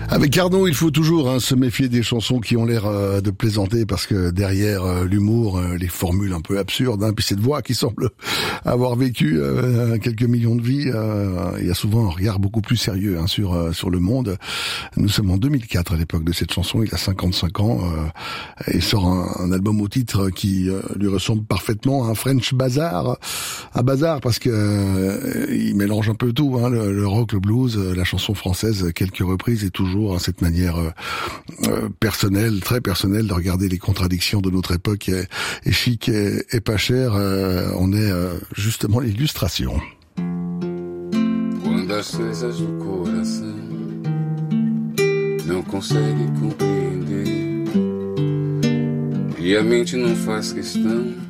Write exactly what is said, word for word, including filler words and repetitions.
Avec Arnaud, il faut toujours hein, se méfier des chansons qui ont l'air euh, de plaisanter parce que derrière euh, l'humour, euh, les formules un peu absurdes, hein, puis cette voix qui semble avoir vécu euh, quelques millions de vies, euh, il y a souvent un regard beaucoup plus sérieux hein, sur euh, sur le monde. Nous sommes en deux mille quatre à l'époque de cette chanson, il a cinquante-cinq ans euh, et sort un, un album au titre qui euh, lui ressemble parfaitement à un French Bazar, un bazar parce que euh, il mélange un peu tout, hein, le, le rock, le blues, la chanson française, quelques reprises et toujours hein, cette manière euh, euh, personnelle, très personnelle de regarder les contradictions de notre époque et, et chic et, et pas cher, euh, on est euh, justement l'illustration. Quando as coisas do coração não consegue compreender e a mente não faz questão